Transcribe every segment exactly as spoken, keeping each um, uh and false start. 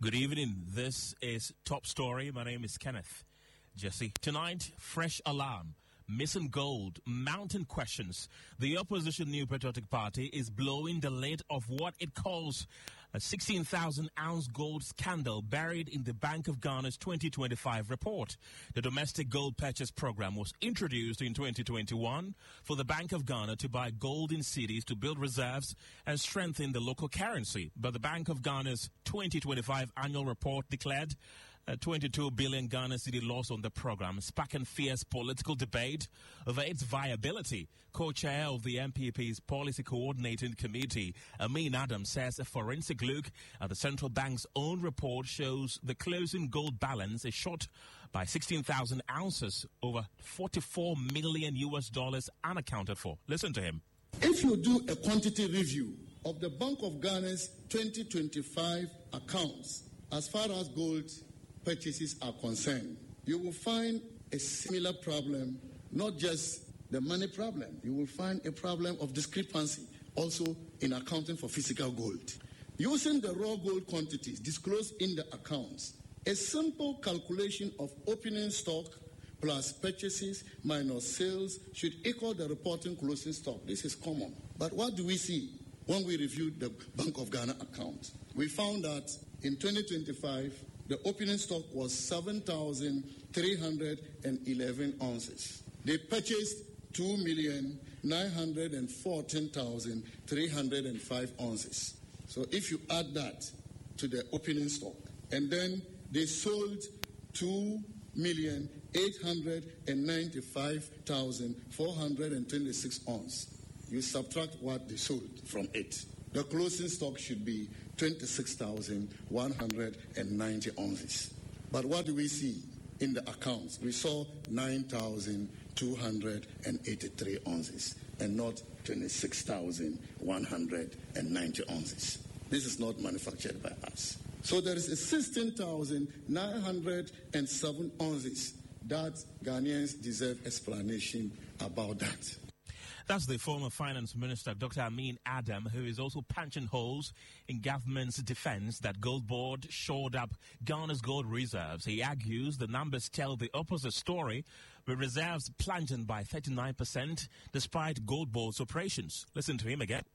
Good evening. This is Top Story. My name is Kenneth Jesse. Tonight, fresh alarm. Missing gold, mountain questions. The opposition New Patriotic Party is blowing the lid of what it calls a sixteen thousand ounce gold scandal buried in the Bank of Ghana's twenty twenty-five report. The domestic gold purchase program was introduced in twenty twenty-one for the Bank of Ghana to buy gold in cities to build reserves and strengthen the local currency. But the Bank of Ghana's twenty twenty-five annual report declared a twenty-two billion Ghana cedi loss on the program, sparking fierce political debate over its viability. Co-chair of the M P P's Policy Coordinating Committee, Amin Adam, says a forensic look at the central bank's own report shows the closing gold balance is short by sixteen thousand ounces, over forty-four million U S dollars unaccounted for. Listen to him. If you do a quantity review of the Bank of Ghana's twenty twenty-five accounts, as far as gold purchases are concerned, you will find a similar problem, not just the money problem. You will find a problem of discrepancy also in accounting for physical gold. Using the raw gold quantities disclosed in the accounts, a simple calculation of opening stock plus purchases minus sales should equal the reporting closing stock. This is common. But what do we see when we reviewed the Bank of Ghana account? We found that in twenty twenty-five, the opening stock was seven thousand three hundred eleven ounces. They purchased two million nine hundred fourteen thousand three hundred five ounces. So if you add that to the opening stock, and then they sold two million eight hundred ninety-five thousand four hundred twenty-six ounces, you subtract what they sold from it. The closing stock should be twenty-six thousand one hundred ninety ounces. But what do we see in the accounts? We saw nine thousand two hundred eighty-three ounces and not twenty-six thousand one hundred ninety ounces. This is not manufactured by us. So there is a sixteen thousand nine hundred seven ounces that Ghanaians deserve explanation about that. That's the former Finance Minister, Doctor Amin Adam, who is also punching holes in government's defense that Gold Board shored up Ghana's gold reserves. He argues the numbers tell the opposite story, with reserves plunging by thirty-nine percent despite Gold Board's operations. Listen to him again.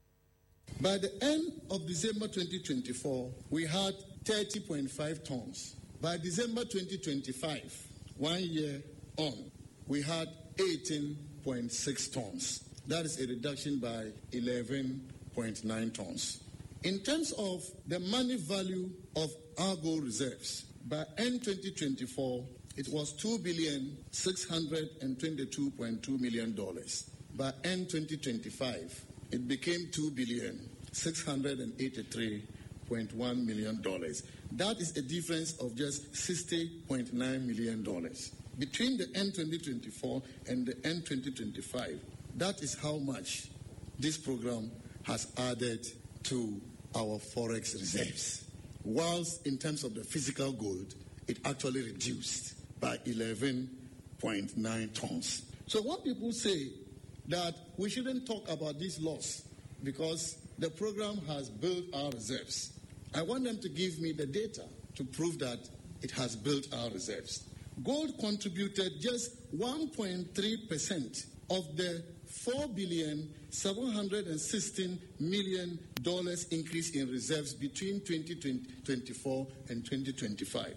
By the end of December twenty twenty-four, we had thirty point five tons. By December twenty twenty-five, one year on, we had eighteen point six tons. That is a reduction by eleven point nine tons. In terms of the money value of our gold reserves, by end twenty twenty-four, it was two billion six hundred twenty-two point two million dollars. By end twenty twenty-five, it became two billion six hundred eighty-three point one million dollars. That is a difference of just sixty point nine million dollars. Between the end twenty twenty-four and the end twenty twenty-five, that is how much this program has added to our forex reserves. Whilst in terms of the physical gold, it actually reduced by eleven point nine tons. So when people say that we shouldn't talk about this loss because the program has built our reserves, I want them to give me the data to prove that it has built our reserves. Gold contributed just one point three percent of the four billion seven hundred sixteen million dollars increase in reserves between twenty twenty-four and twenty twenty-five.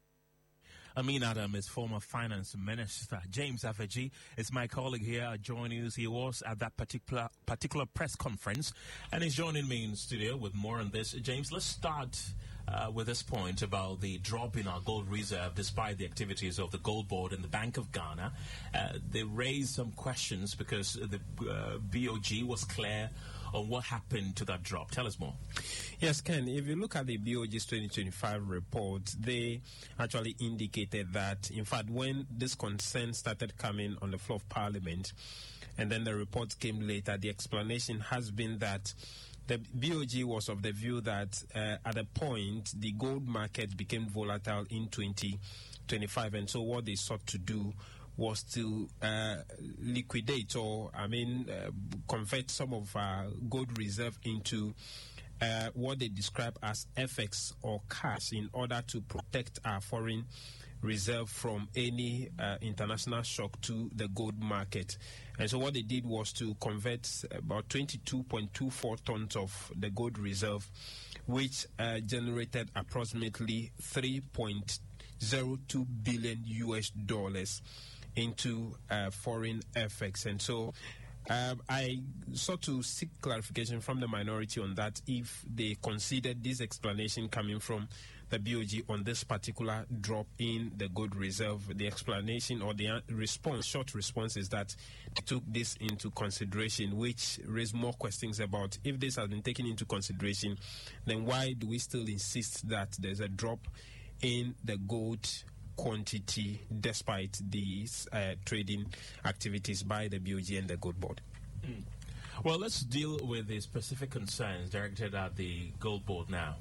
Amin Adam is former Finance Minister. James Afeji is my colleague here joining us. He was at that particular particular press conference and is joining me in studio with more on this. James, let's start uh, with this point about the drop in our gold reserve despite the activities of the Gold Board and the Bank of Ghana. Uh, they raised some questions because the uh, B O G was clear on what happened to that drop. Tell us more. Yes, Ken, if you look at the B O G's twenty twenty-five report, they actually indicated that, in fact, when this concern started coming on the floor of Parliament, and then the report came later, the explanation has been that the B O G was of the view that uh, at a point, the gold market became volatile in twenty twenty-five, and so what they sought to do was to uh, liquidate or, I mean, uh, convert some of our gold reserve into uh, what they describe as F X or cash in order to protect our foreign reserve from any uh, international shock to the gold market. And so what they did was to convert about twenty-two point two four tons of the gold reserve, which uh, generated approximately three point zero two billion U S dollars into uh, foreign F X. And so uh, I sought to seek clarification from the minority on that, if they considered this explanation coming from the B O G on this particular drop in the gold reserve. The explanation or the response, short response, is that they took this into consideration, which raised more questions about, if this has been taken into consideration, then why do we still insist that there's a drop in the gold quantity despite these uh, trading activities by the B O G and the Gold Board? Mm. Well, let's deal with the specific concerns directed at the Gold Board now.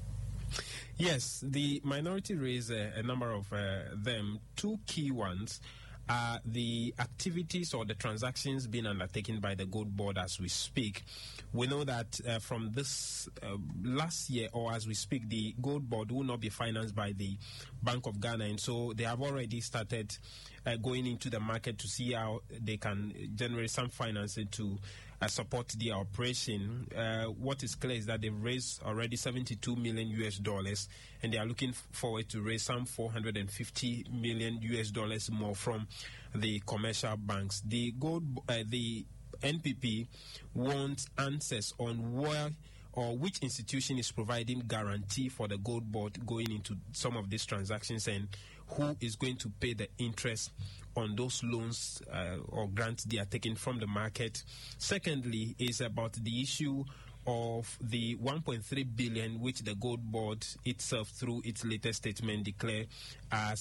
Yes, the minority raised a, a number of uh, them. Two key ones are the activities or the transactions being undertaken by the Gold Board as we speak. We know that uh, from this uh, last year, or as we speak, the Gold Board will not be financed by the Bank of Ghana, and so they have already started uh, going into the market to see how they can generate some financing to uh, support the operation. Uh, what is clear is that they've raised already seventy-two million U S dollars, and they are looking f- forward to raise some four hundred fifty million U S dollars more from the commercial banks. The gold, uh, the N P P wants answers on where or which institution is providing guarantee for the Gold Board going into some of these transactions, and who is going to pay the interest on those loans uh, or grants they are taking from the market. Secondly, is about the issue of the one point three billion which the Gold Board itself, through its latest statement, declared as